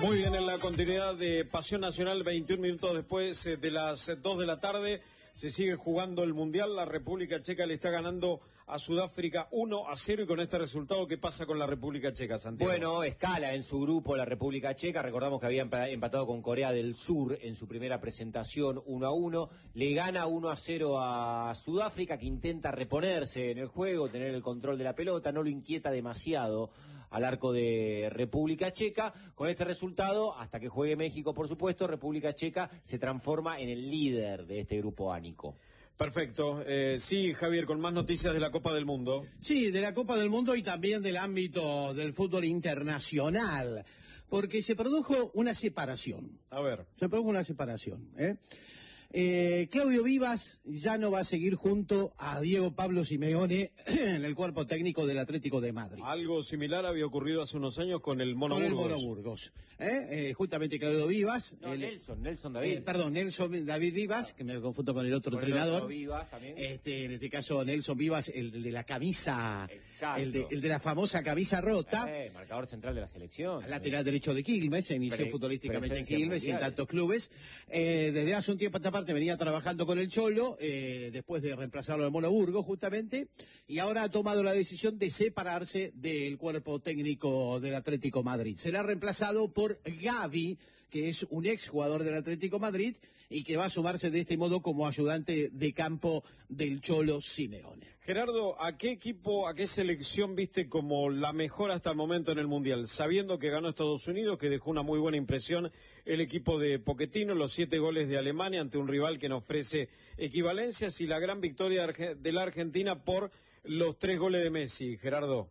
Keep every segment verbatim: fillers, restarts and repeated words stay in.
Muy bien, en la continuidad de Pasión Nacional, veintiún minutos después de las dos de la tarde, se sigue jugando el Mundial. La República Checa le está ganando a Sudáfrica uno a cero, y con este resultado, ¿qué pasa con la República Checa, Santiago? Bueno, escala en su grupo la República Checa. Recordamos que había empatado con Corea del Sur en su primera presentación uno a uno. Le gana uno a cero a Sudáfrica, que intenta reponerse en el juego, tener el control de la pelota, no lo inquieta demasiado al arco de República Checa. Con este resultado, hasta que juegue México, por supuesto, República Checa se transforma en el líder de este grupo A, Nico. Perfecto. Eh, sí, Javier, con más noticias de la Copa del Mundo. Sí, de la Copa del Mundo y también del ámbito del fútbol internacional, porque se produjo una separación. A ver. Se produjo una separación, ¿eh? Eh, Claudio Vivas ya no va a seguir junto a Diego Pablo Simeone en el cuerpo técnico del Atlético de Madrid. Algo similar había ocurrido hace unos años con el Mono con Burgos. el Mono Burgos. ¿eh? Eh, justamente Claudio Vivas. No, el, Nelson, Nelson David. Eh, perdón, Nelson David Vivas, que me confundo con el otro con entrenador. El otro Vivas también. Este, en este caso, Nelson Vivas, el de la camisa. Exacto. El de, el de la famosa camisa rota. Eh, marcador central de la selección. Lateral derecho de Quilmes, se inició Pre futbolísticamente en Presencia Quilmes y en mundial. tantos clubes. Eh, desde hace un tiempo a esta parte venía trabajando con el Cholo, eh, después de reemplazarlo de Mono Burgos, justamente, y ahora ha tomado la decisión de separarse del cuerpo técnico del Atlético Madrid. Será reemplazado por Gavi, que es un ex jugador del Atlético Madrid y que va a sumarse de este modo como ayudante de campo del Cholo Simeone. Gerardo, ¿a qué equipo, a qué selección viste como la mejor hasta el momento en el Mundial? Sabiendo que ganó Estados Unidos, que dejó una muy buena impresión el equipo de Pochettino, los siete goles de Alemania ante un rival que nos ofrece equivalencias, y la gran victoria de la Argentina por los tres goles de Messi. Gerardo.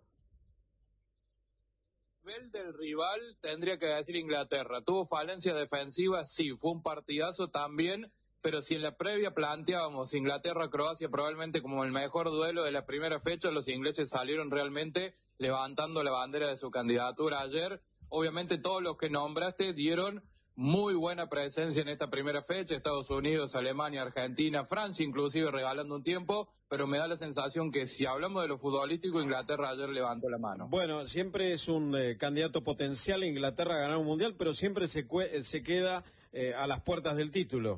Nivel del rival tendría que decir Inglaterra. Tuvo falencias defensivas, sí, fue un partidazo también, pero si en la previa planteábamos Inglaterra-Croacia probablemente como el mejor duelo de la primera fecha, los ingleses salieron realmente levantando la bandera de su candidatura ayer. Obviamente todos los que nombraste dieron muy buena presencia en esta primera fecha, Estados Unidos, Alemania, Argentina, Francia inclusive regalando un tiempo, pero me da la sensación que si hablamos de lo futbolístico, Inglaterra ayer levantó la mano. Bueno, siempre es un eh, candidato potencial Inglaterra a ganar un mundial, pero siempre se, se queda eh, a las puertas del título.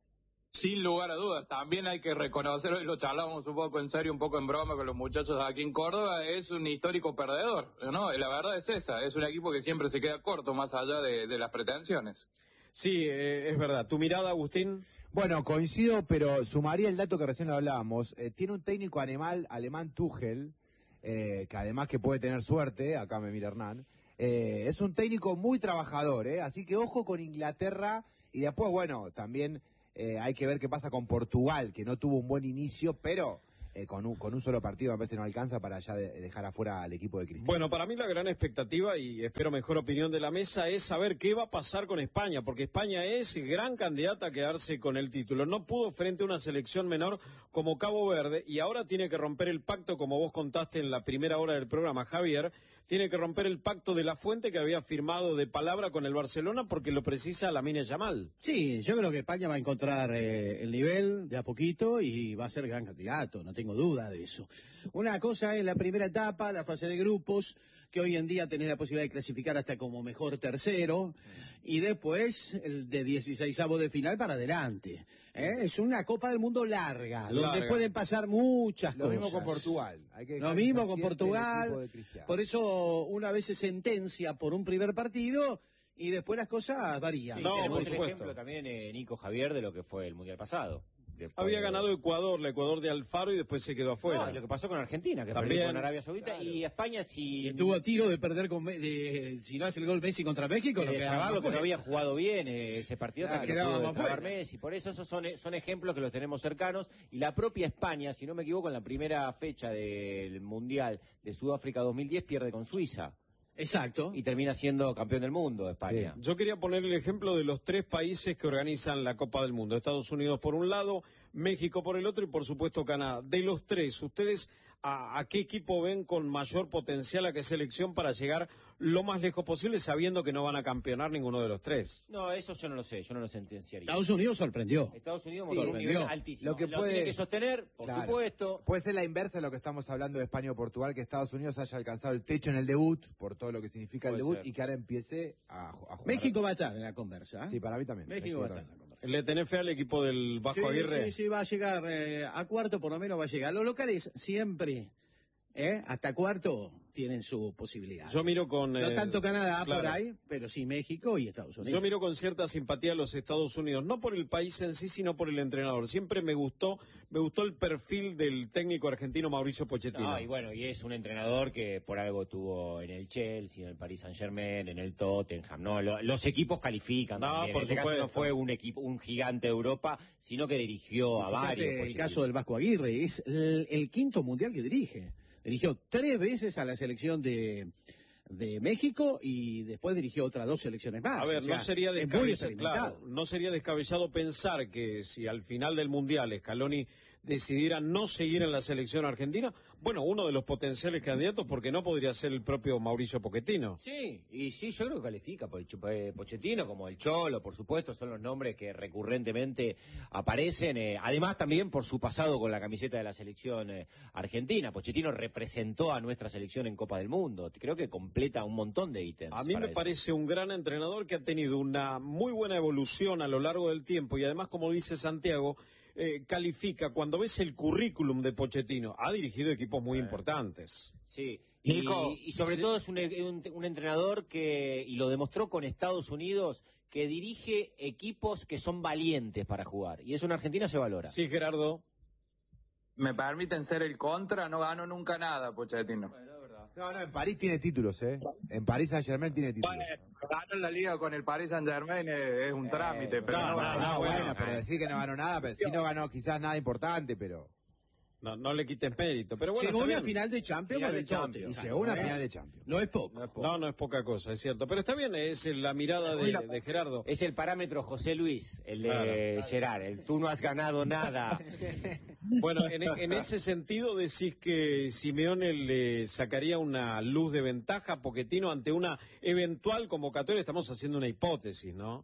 Sin lugar a dudas, también hay que reconocer, hoy lo charlábamos un poco en serio, un poco en broma con los muchachos aquí en Córdoba, es un histórico perdedor, ¿no? La verdad es esa, es un equipo que siempre se queda corto más allá de, de las pretensiones. Sí, eh, es verdad. ¿Tu mirada, Agustín? Bueno, coincido, pero sumaría el dato que recién lo hablábamos. Eh, tiene un técnico alemán, alemán Tuchel, eh, que además que puede tener suerte, acá me mira Hernán, eh, es un técnico muy trabajador, eh, así que ojo con Inglaterra, y después, bueno, también eh, hay que ver qué pasa con Portugal, que no tuvo un buen inicio, pero eh, con, un, con un solo partido a veces no alcanza para ya de, dejar afuera al equipo de Cristiano. Bueno, para mí la gran expectativa, y espero mejor opinión de la mesa, es saber qué va a pasar con España, porque España es gran candidata a quedarse con el título. No pudo frente a una selección menor como Cabo Verde, y ahora tiene que romper el pacto, como vos contaste en la primera hora del programa, Javier, tiene que romper el pacto de la Fuente que había firmado de palabra con el Barcelona, porque lo precisa Lamine Yamal. Sí, yo creo que España va a encontrar eh, el nivel de a poquito y va a ser gran candidato, no tengo duda de eso. Una cosa es la primera etapa, la fase de grupos, que hoy en día tenés la posibilidad de clasificar hasta como mejor tercero, y después el de dieciseisavo de final para adelante. ¿eh? Es una Copa del Mundo larga, larga, donde pueden pasar muchas Lo cosas. mismo con Portugal. Hay que Lo mismo con Portugal, por eso una vez se sentencia por un primer partido y después las cosas varían. Sí, no, tenemos por el supuesto. ejemplo también, eh, Nico, Javier, de lo que fue el Mundial pasado. Después Había de... ganado Ecuador, la Ecuador de Alfaro, y después se quedó afuera. No, lo que pasó con Argentina, que También, perdió con Arabia Saudita, claro. y España si... Y estuvo a tiro de perder con Me- de, si no hace el gol Messi contra México, lo Eh, quedaba Caballo, que no afuera. había jugado bien eh, ese partido, Claro, hasta que lo quedábamos pudo destrabar afuera. Messi. Por eso esos son, son ejemplos que los tenemos cercanos. Y la propia España, si no me equivoco, en la primera fecha del Mundial de Sudáfrica dos mil diez pierde con Suiza. Exacto. Y termina siendo campeón del mundo, España. Yo quería poner el ejemplo de los tres países que organizan la Copa del Mundo. Estados Unidos por un lado, México por el otro y por supuesto Canadá. De los tres, ¿ustedes a, a qué equipo ven con mayor potencial, a qué selección para llegar lo más lejos posible, sabiendo que no van a campeonar ninguno de los tres. No, eso yo no lo sé, yo no lo sentenciaría. Estados Unidos sorprendió. Estados Unidos Sí, mostró un nivel sorprendió. altísimo. Lo que puede- tiene que sostener, por Claro. supuesto. Puede ser la inversa de lo que estamos hablando de España o Portugal, que Estados Unidos haya alcanzado el techo en el debut, por todo lo que significa el Puede debut, ser. y que ahora empiece a, ju- a jugar. México va a estar en la conversa. ¿eh? Sí, para mí también. México va a también. estar en la conversa. ¿Le tenés fe al equipo del Vasco Sí, Aguirre? sí, sí, va a llegar eh, a cuarto, por lo menos va a llegar. Los locales siempre, ¿eh? hasta cuarto, tienen su posibilidad. Yo miro con... No eh, tanto Canadá claro. por ahí, pero sí México y Estados Unidos. Yo miro con cierta simpatía a los Estados Unidos, no por el país en sí, sino por el entrenador. Siempre me gustó, me gustó el perfil del técnico argentino Mauricio Pochettino. No, y bueno, y es un entrenador que por algo tuvo en el Chelsea, en el Paris Saint-Germain, en el Tottenham, ¿no? Lo- los equipos califican No, también. por en este caso supuesto. no fue un equipo, un gigante de Europa, sino que dirigió a Fíjate varios. el Pochettino. caso del Vasco Aguirre, es el, el quinto mundial que dirige. Dirigió tres veces a la selección de, de México y después dirigió otras dos selecciones más. A ver, O sea, no sería es muy descabellado, experimentado. claro, no sería descabellado pensar que si al final del Mundial Scaloni decidiera no seguir en la selección argentina, bueno, uno de los potenciales candidatos, porque no podría ser el propio Mauricio Pochettino. Sí, y sí, yo creo que califica por el Chup- eh, Pochettino, como el Cholo, por supuesto, son los nombres que recurrentemente aparecen. eh, además, también por su pasado con la camiseta de la selección eh, argentina. Pochettino representó a nuestra selección en Copa del Mundo. Creo que completa un montón de ítems. A mí para me eso. parece un gran entrenador que ha tenido una muy buena evolución a lo largo del tiempo y además, como dice Santiago, eh, califica, cuando ves el currículum de Pochettino, ha dirigido equipos muy importantes. Sí, y, Nico, y sobre sí. todo es un, un- un entrenador que, y lo demostró con Estados Unidos, que dirige equipos que son valientes para jugar. Y eso en Argentina se valora. Sí, Gerardo. ¿Me permiten ser el contra? No ganó nunca nada, Pochettino. No, no, en París tiene títulos, ¿eh? En París Saint-Germain tiene títulos. Bueno, ganó la liga con el Paris Saint-Germain es, es un trámite, pero no, no, no, ganó. No, bueno, bueno, pero decir que no ganó nada, pero sí no ganó quizás nada importante, pero... No, no le quites mérito, pero bueno, Llegó a está una bien. final de Champions Final con de el Champions. Tottenham. Y llegó a una No es- final de Champions. No es poco. No es poco. No, no es poca cosa, es cierto. Pero está bien, es la mirada de, de Gerardo. Es el parámetro José Luis, el de Claro. Gerard. El, tú no has ganado nada. Bueno, en, en ese sentido decís que Simeone le sacaría una luz de ventaja a Pochettino ante una eventual convocatoria. Estamos haciendo una hipótesis, ¿no?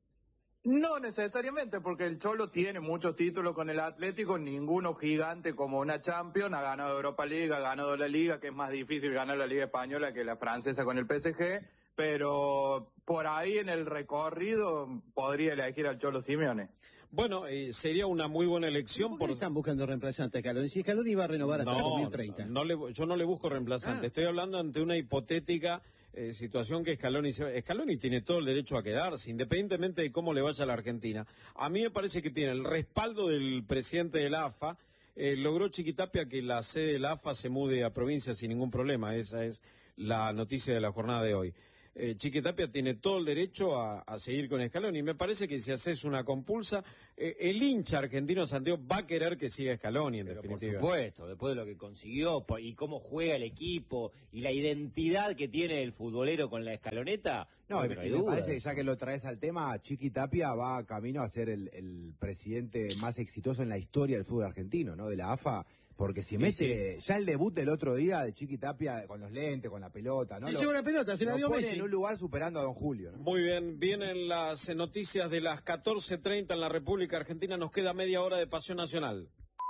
No necesariamente, porque el Cholo tiene muchos títulos con el Atlético, ninguno gigante como una Champions, ha ganado Europa League, ha ganado la Liga, que es más difícil ganar la Liga Española que la francesa con el P S G, pero por ahí en el recorrido podría elegir al Cholo Simeone. Bueno, eh, sería una muy buena elección. ¿Por qué por están buscando reemplazante a Scaloni? Si Scaloni va a renovar hasta el dos mil treinta. no le- yo no le busco reemplazante. Ah. Estoy hablando ante una hipotética eh, situación que Scaloni, se- Scaloni tiene todo el derecho a quedarse, independientemente de cómo le vaya a la Argentina. A mí me parece que tiene el respaldo del presidente de la A F A. Eh, logró Chiquitapia que la sede de la A F A se mude a provincia sin ningún problema. Esa es la noticia de la jornada de hoy. Eh, Chiquitapia tiene todo el derecho a, a seguir con Scaloni. Y me parece que si haces una compulsa, eh, el hincha argentino Santiago va a querer que siga Scaloni, en Pero por definitiva. supuesto, después de lo que consiguió po- y cómo juega el equipo y la identidad que tiene el futbolero con la escaloneta, No, y no me, hay y me duda. parece que ya que lo traes al tema, Chiqui Tapia va camino a ser el, el presidente más exitoso en la historia del fútbol argentino, ¿no? De la A F A, porque si mete ya el debut del otro día de Chiqui Tapia con los lentes, con la pelota, ¿no? Se Lo- lleva una pelota, se la lo dio pone Messi. en un lugar superando a Don Julio, ¿no? Muy bien, vienen las eh, noticias de las catorce treinta en la República Argentina. Nos queda media hora de Pasión Nacional.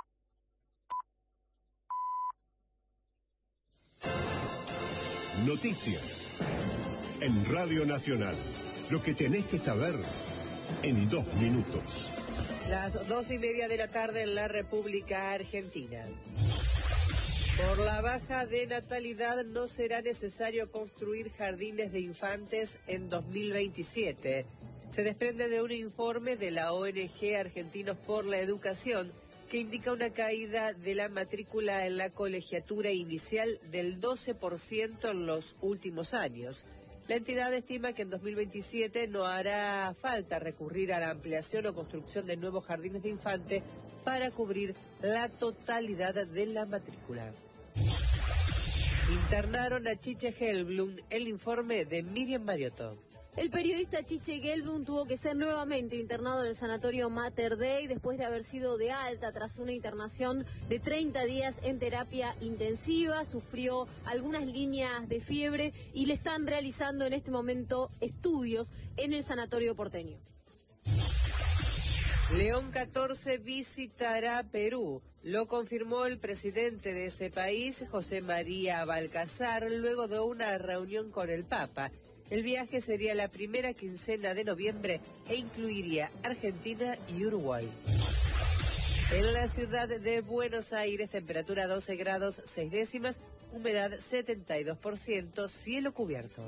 Noticias en Radio Nacional. Lo que tenés que saber en dos minutos. Las dos y media de la tarde en la República Argentina. Por la baja de natalidad no será necesario construir jardines de infantes en dos mil veintisiete. Se desprende de un informe de la O N G Argentinos por la Educación que indica una caída de la matrícula en la colegiatura inicial del doce por ciento en los últimos años. La entidad estima que en dos mil veintisiete no hará falta recurrir a la ampliación o construcción de nuevos jardines de infante para cubrir la totalidad de la matrícula. Internaron a Chiche Helblum, el informe de Miriam Mariotto. El periodista Chiche Gelbrun tuvo que ser nuevamente internado en el sanatorio Mater Dei después de haber sido de alta tras una internación de treinta días en terapia intensiva. Sufrió algunas líneas de fiebre y le están realizando en este momento estudios en el sanatorio porteño. León catorce visitará Perú. Lo confirmó el presidente de ese país, José María Balcazar, luego de una reunión con el Papa. El viaje sería la primera quincena de noviembre e incluiría Argentina y Uruguay. En la ciudad de Buenos Aires, temperatura doce grados seis décimas, humedad setenta y dos por ciento, cielo cubierto.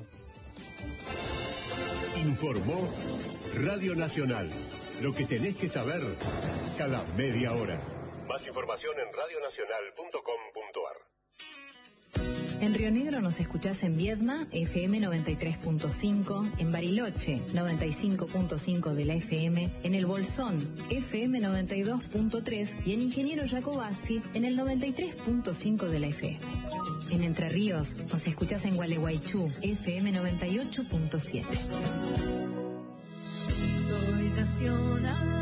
Informó Radio Nacional. Lo que tenés que saber cada media hora. Más información en radionacional punto com punto ar. En Río Negro nos escuchás en Viedma, F M noventa y tres punto cinco, en Bariloche, noventa y cinco punto cinco de la F M, en El Bolsón, F M noventa y dos punto tres y en Ingeniero Jacobasi, en el noventa y tres punto cinco de la F M. En Entre Ríos nos escuchás en Gualeguaychú, F M noventa y ocho punto siete. Soy nacional.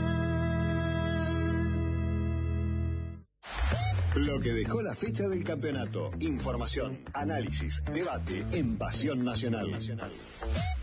Lo que dejó la fecha del campeonato. Información, análisis, debate en Pasión Nacional.